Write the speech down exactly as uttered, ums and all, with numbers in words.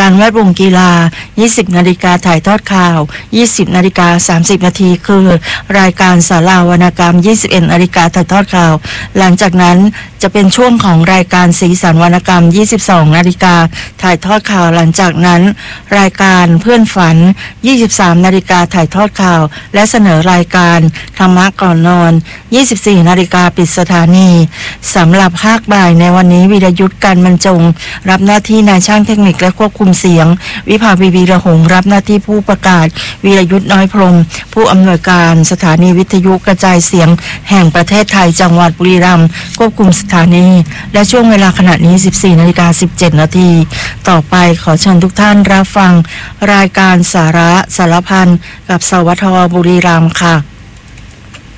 การแวดวงกีฬา ยี่สิบนาฬิกาถ่ายทอดข่าว ยี่สิบนาฬิกาสามสิบนาทีคือรายการศาลาวรรณกรรม ยี่สิบเอ็ดนาฬิกาถ่ายทอดข่าวหลังจากนั้นจะเป็นช่วงของรายการสีสันวรรณกรรม ยี่สิบสองนาฬิกาถ่ายทอดข่าวหลังจากนั้นรายการเพื่อนฝัน ยี่สิบสามนาฬิกาถ่ายทอดข่าวและเสนอรายการธรรมะก่อนนอน ยี่สิบสี่นาฬิกาปิดสถานีสำหรับภาคบ่ายในวันนี้วีรยุทธการบรรจงรับหน้าที่นายช่างเทคนิคและควบคุมเสียงวิภาวีวีระหงส์รับหน้าที่ผู้ประกาศวีรยุทธน้อยพรหมผู้อำนวยการสถานีวิทยุกระจายเสียงแห่งประเทศไทยจังหวัดบุรีรัมย์ควบคุมสถานีและช่วงเวลาขณะนี้ สิบสี่นาฬิกาสิบเจ็ดนาทีต่อไปขอเชิญทุกท่านรับฟังรายการสาระสารพันกับสวทบุรีรัมย์ค่ะ